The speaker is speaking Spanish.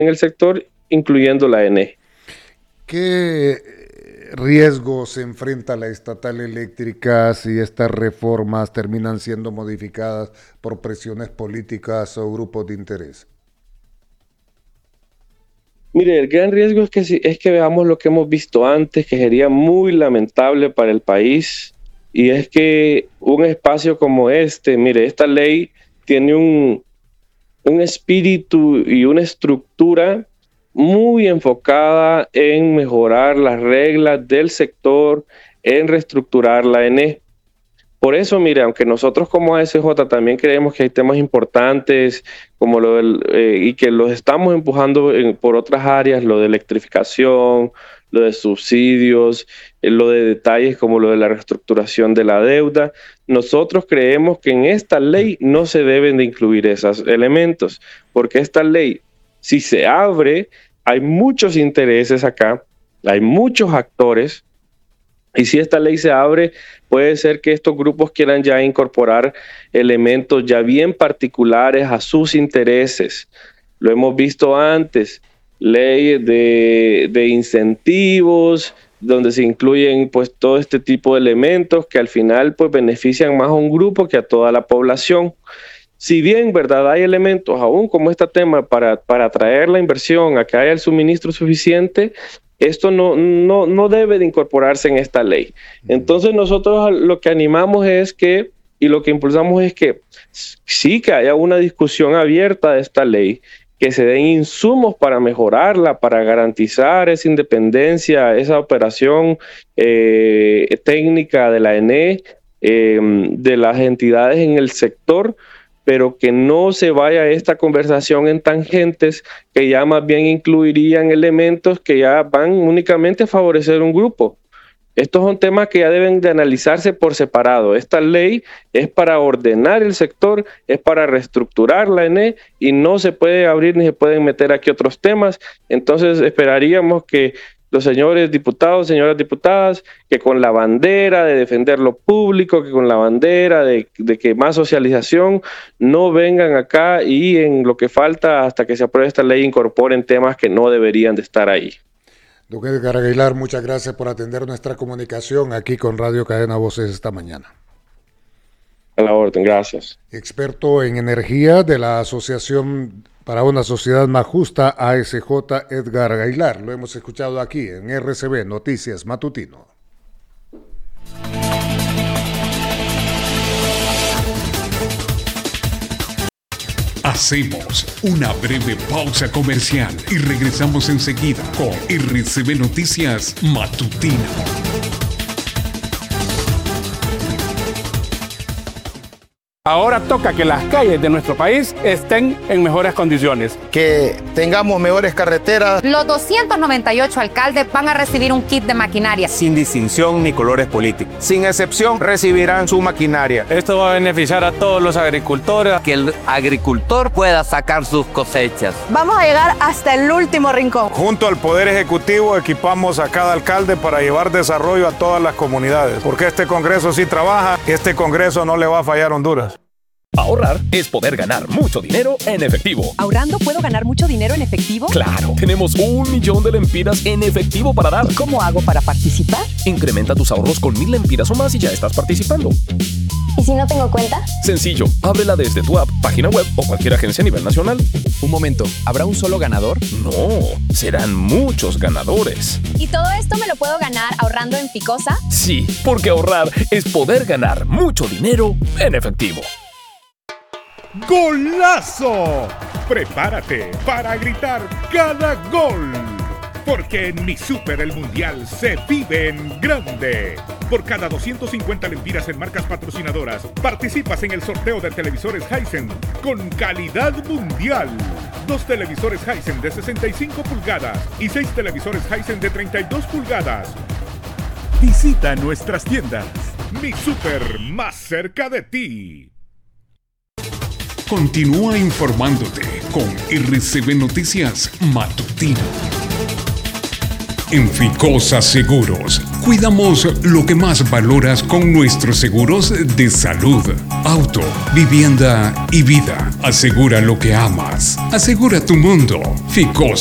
en el sector, incluyendo la ENE. ¿Qué riesgos se enfrenta la estatal eléctrica si estas reformas terminan siendo modificadas por presiones políticas o grupos de interés? Mire, el gran riesgo es que veamos lo que hemos visto antes, que sería muy lamentable para el país, y es que un espacio como mire, esta ley tiene un espíritu y una estructura muy enfocada en mejorar las reglas del sector, en reestructurar la ENE. Por eso, mire, aunque nosotros como ASJ también creemos que hay temas importantes como y que los estamos empujando por otras áreas, lo de electrificación, lo de subsidios, lo de detalles como lo de la reestructuración de la deuda, nosotros creemos que en esta ley no se deben de incluir esos elementos, porque esta ley, si se abre, hay muchos intereses acá, hay muchos actores. Y si esta ley se abre, puede ser que estos grupos quieran ya incorporar elementos ya bien particulares a sus intereses. Lo hemos visto antes, leyes de incentivos, donde se incluyen pues todo este tipo de elementos que al final pues benefician más a un grupo que a toda la población. Si bien, ¿verdad?, hay elementos aún como este tema para atraer la inversión, a que haya el suministro suficiente, esto no debe de incorporarse en esta ley. Entonces nosotros lo que animamos y lo que impulsamos es que sí que haya una discusión abierta de esta ley, que se den insumos para mejorarla, para garantizar esa independencia, esa operación técnica de la ENE, de las entidades en el sector, pero que no se vaya esta conversación en tangentes que ya más bien incluirían elementos que ya van únicamente a favorecer un grupo. Estos son temas que ya deben de analizarse por separado. Esta ley es para ordenar el sector, es para reestructurar la ENE y no se puede abrir ni se pueden meter aquí otros temas. Entonces esperaríamos que los señores diputados, señoras diputadas, que con la bandera de defender lo público, que con la bandera de que más socialización, no vengan acá y en lo que falta hasta que se apruebe esta ley incorporen temas que no deberían de estar ahí. Don Edgar Aguilar, muchas gracias por atender nuestra comunicación aquí con Radio Cadena Voces esta mañana. A la orden, gracias. Experto en energía de la Asociación para una Sociedad Más Justa, ASJ, Edgar Aguilar. Lo hemos escuchado aquí en RCB Noticias Matutino. Hacemos una breve pausa comercial y regresamos enseguida con RCB Noticias Matutino. Ahora toca que las calles de nuestro país estén en mejores condiciones. Que tengamos mejores carreteras. Los 298 alcaldes van a recibir un kit de maquinaria. Sin distinción ni colores políticos. Sin excepción recibirán su maquinaria. Esto va a beneficiar a todos los agricultores. Que el agricultor pueda sacar sus cosechas. Vamos a llegar hasta el último rincón. Junto al Poder Ejecutivo equipamos a cada alcalde para llevar desarrollo a todas las comunidades. Porque este Congreso sí trabaja y este Congreso no le va a fallar a Honduras. Ahorrar es poder ganar mucho dinero en efectivo. ¿Ahorrando puedo ganar mucho dinero en efectivo? ¡Claro! Tenemos 1 millón de lempiras en efectivo para dar. ¿Cómo hago para participar? Incrementa tus ahorros con 1000 lempiras o más y ya estás participando. ¿Y si no tengo cuenta? Sencillo, ábrela desde tu app, página web o cualquier agencia a nivel nacional. Un momento, ¿habrá un solo ganador? No, serán muchos ganadores. ¿Y todo esto me lo puedo ganar ahorrando en Ficosa? Sí, porque ahorrar es poder ganar mucho dinero en efectivo. ¡Golazo! Prepárate para gritar cada gol. Porque en Mi Super el Mundial se vive en grande. Por cada 250 lempiras en marcas patrocinadoras, participas en el sorteo de televisores Hisense con calidad mundial. 2 televisores Hisense de 65 pulgadas y 6 televisores Hisense de 32 pulgadas. Visita nuestras tiendas. Mi Super, más cerca de ti. Continúa informándote con RCB Noticias Matutino. En Ficosa Seguros, Cuidamos lo que más valoras con nuestros seguros de salud, auto, vivienda y vida. Asegura lo que amas. Asegura tu mundo. Ficosa.